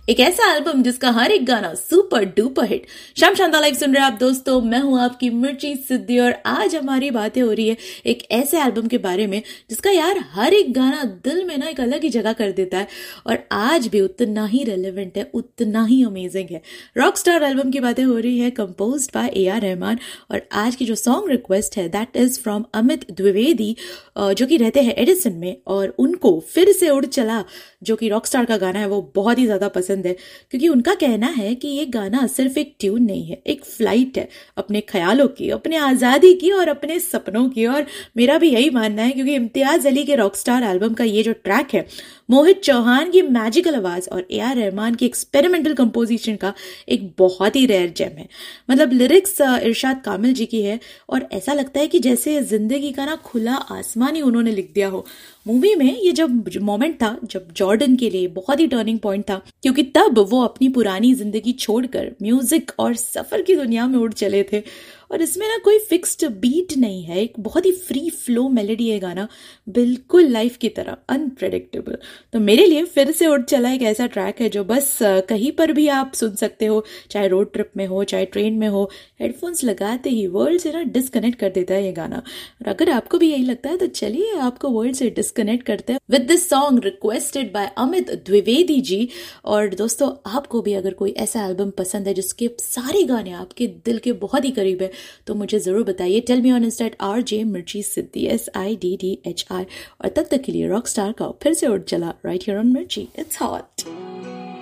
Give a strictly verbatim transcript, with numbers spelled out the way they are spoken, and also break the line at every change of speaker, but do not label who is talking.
एक ऐसा एल्बम जिसका हर एक गाना सुपर डुपर हिट। शाम शांता लाइव सुन रहे हैं आप दोस्तों, मैं हूं आपकी मिर्ची सिद्धि और आज हमारी बातें हो रही है एक ऐसे एल्बम के बारे में जिसका यार हर एक गाना दिल में ना एक अलग ही जगह कर देता है और आज भी उतना ही रेलेवेंट है, उतना ही अमेजिंग है। रॉक स्टार एल्बम की बातें हो रही है, composed bye A R Rahman. और आज की जो सॉन्ग रिक्वेस्ट है that is from Amit Dwivedi, जो कि रहते हैं एडिसन में, और उनको फिर से उड़ चला जो कि रॉक स्टार का गाना है वो बहुत ही ज्यादा पसंद है, क्योंकि उनका कहना है कि ये गाना सिर्फ एक ट्यून नहीं है, एक फ्लाइट है अपने ख्यालों की, अपने आजादी की और अपने सपनों की। और मेरा भी यही मानना है, क्योंकि इम्तियाज अली के रॉक स्टार एल्बम का ये जो ट्रैक है, मोहित चौहान की मैजिकल आवाज और ए आर रहमान की एक्सपेरिमेंटल कंपोजिशन का एक बहुत ही रेयर जेम है। मतलब लिरिक्स इरशाद कामिल जी की है और ऐसा लगता है कि जैसे जिंदगी का ना खुला आसमान ही उन्होंने लिख दिया हो। मूवी में ये जब मोमेंट था जब जॉर्डन के लिए बहुत ही टर्निंग पॉइंट था, क्योंकि तब वो अपनी पुरानी जिंदगी छोड़कर म्यूजिक और सफर की दुनिया में उड़ चले थे। और इसमें ना कोई फिक्स्ड बीट नहीं है, एक बहुत ही फ्री फ्लो मेलोडी है गाना, बिल्कुल लाइफ की तरह अनप्रेडिक्टेबल। तो मेरे लिए फिर से उड़ चला एक ऐसा ट्रैक है जो बस कहीं पर भी आप सुन सकते हो, चाहे रोड ट्रिप में हो, चाहे ट्रेन में हो, हेडफोन्स लगाते ही वर्ल्ड से ना डिस्कनेक्ट कर देता है ये गाना। और अगर आपको भी यही लगता है तो चलिए आपको वर्ल्ड से डिस्कनेक्ट करते हैं with this song requested bye Amit Dwivedi ji. और दोस्तों, आपको भी अगर कोई ऐसा एल्बम पसंद है जिसके सारे गाने आपके दिल के बहुत ही करीब है तो मुझे जरूर बताइए। Tell me on Insta eight R J मिर्ची सिद्धि, S I D D H I. और तब तक के लिए रॉक स्टार का फिर से उड़ चला राइट हियर ऑन मिर्ची। It's hot.